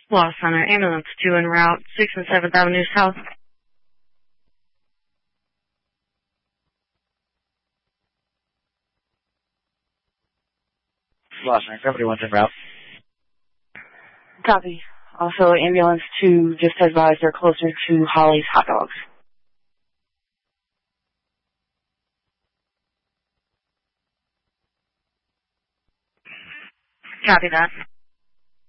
Loss Center, ambulance 2 en route, 6th and 7th Avenue South. Loss Center, Company 1's en route. Copy. Also, ambulance 2 just advised they're closer to Holly's Hot Dogs. Copy that.